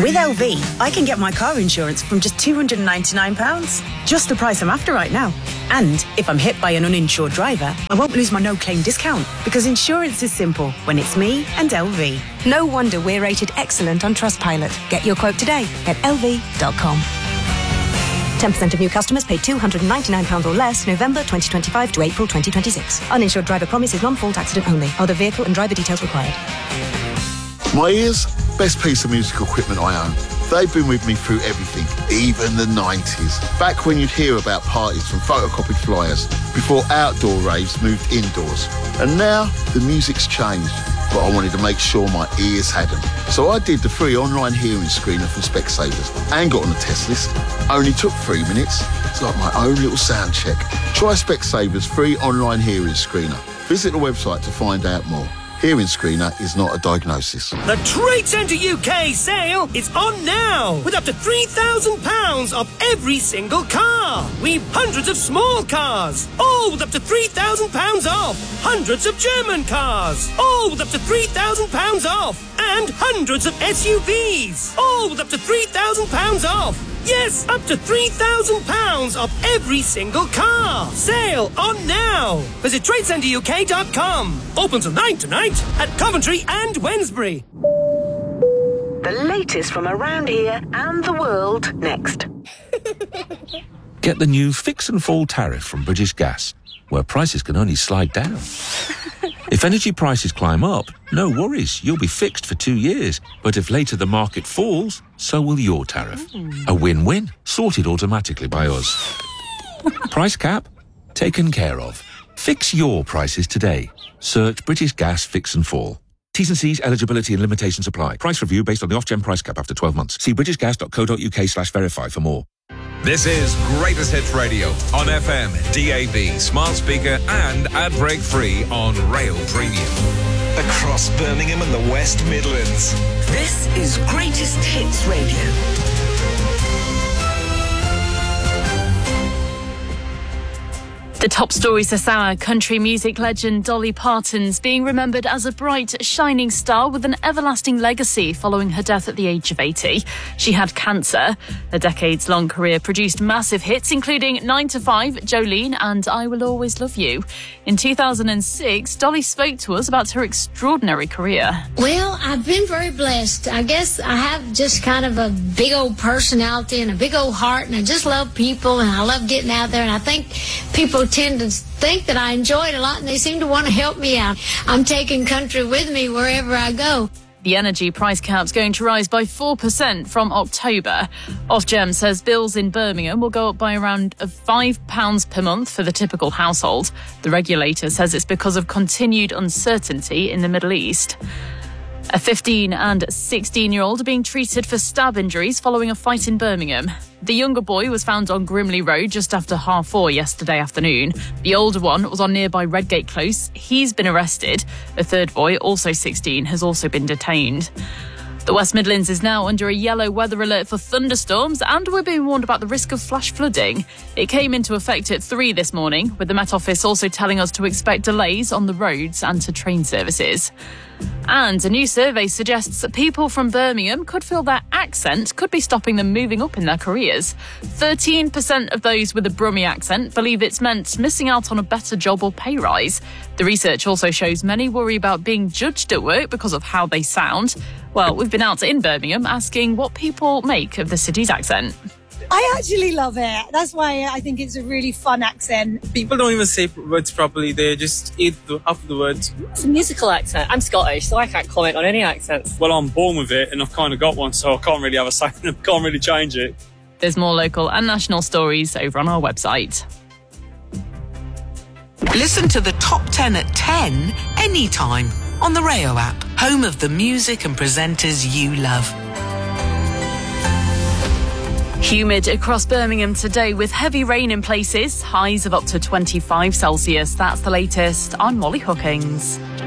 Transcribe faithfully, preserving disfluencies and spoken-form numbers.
With L V, I can get my car insurance from just two hundred ninety-nine pounds. Just the price I'm after right now. And if I'm hit by an uninsured driver, I won't lose my no-claim discount, because insurance is simple when it's me and L V. No wonder we're rated excellent on Trustpilot. Get your quote today at L V dot com. ten percent of new customers paid two hundred ninety-nine pounds or less November twenty twenty-five to April twenty twenty-six. Uninsured driver promise is non-fault accident only. Other vehicle and driver details required. My ears, best piece of musical equipment I own. They've been with me through everything, even the nineties. Back when you'd hear about parties from photocopied flyers, before outdoor raves moved indoors. And now, the music's changed, but I wanted to make sure my ears had them. So I did the free online hearing screener from Specsavers and got on the test list. Only took three minutes. It's like my own little sound check. Try Specsavers free online hearing screener. Visit the website to find out more. Hearing screener is not a diagnosis. The Trade Centre U K sale is on now, with up to three thousand pounds off every single car. We've hundreds of small cars, all with up to three thousand pounds off. Hundreds of German cars, all with up to three thousand pounds off. And hundreds of S U Vs, all with up to three thousand pounds off. Yes, up to three thousand pounds off every single car. Sale on now. Visit trade centre U K dot com. Open till nine tonight at Coventry and Wednesbury. The latest from around here and the world next. Get the new Fix and Fall tariff from British Gas, where prices can only slide down. If energy prices climb up, no worries, you'll be fixed for two years. But if later the market falls, so will your tariff. Mm. A win-win, sorted automatically by us. Price cap? Taken care of. Fix your prices today. Search British Gas Fix and Fall. T's and C's, eligibility and limitations apply. Price review based on the Ofgem price cap after twelve months. See britishgas.co.uk slash verify for more. This is Greatest Hits Radio on F M, D A B, smart speaker and ad break free on Rail Premium. Across Birmingham and the West Midlands. This is Greatest Hits Radio. The top stories this hour: country music legend Dolly Parton's being remembered as a bright, shining star with an everlasting legacy following her death at the age of eighty. She had cancer. Her decades-long career produced massive hits, including nine to five, Jolene and I Will Always Love You. In two thousand six, Dolly spoke to us about her extraordinary career. Well, I've been very blessed. I guess I have just kind of a big old personality and a big old heart, and I just love people, and I love getting out there, and I think people tend to think that I enjoy it a lot, and they seem to want to help me out. I'm taking country with me wherever I go. The energy price cap's going to rise by four percent from October. Ofgem says bills in Birmingham will go up by around five pounds per month for the typical household. The regulator says it's because of continued uncertainty in the Middle East. A fifteen and sixteen-year-old are being treated for stab injuries following a fight in Birmingham. The younger boy was found on Grimley Road just after half four yesterday afternoon. The older one was on nearby Redgate Close. He's been arrested. The third boy, also sixteen, has also been detained. The West Midlands is now under a yellow weather alert for thunderstorms, and we're being warned about the risk of flash flooding. It came into effect at three this morning, with the Met Office also telling us to expect delays on the roads and to train services. And a new survey suggests that people from Birmingham could feel their accent could be stopping them moving up in their careers. thirteen percent of those with a Brummie accent believe it's meant missing out on a better job or pay rise. The research also shows many worry about being judged at work because of how they sound. Well, we've been out in Birmingham asking what people make of the city's accent. I actually love it. That's why I think it's a really fun accent. People don't even say words properly. They just eat the, half of the words. It's a musical accent. I'm Scottish, so I can't comment on any accents. Well, I'm born with it, and I've kind of got one, so I can't really have a say. I can't really change it. There's more local and national stories over on our website. Listen to the top ten at ten anytime on the Rayo app, home of the music and presenters you love. Humid across Birmingham today with heavy rain in places, highs of up to twenty-five Celsius. That's the latest. I'm Molly Hookings.